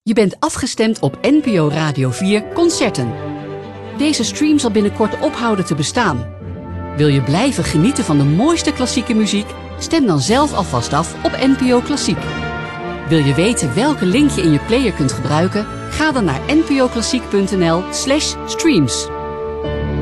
Je bent afgestemd op NPO Radio 4 Concerten. Deze stream zal binnenkort ophouden te bestaan. Wil je blijven genieten van de mooiste klassieke muziek? Stem dan zelf alvast af op NPO Klassiek. Wil je weten welke link je in je player kunt gebruiken? Ga dan naar npoklassiek.nl/streams.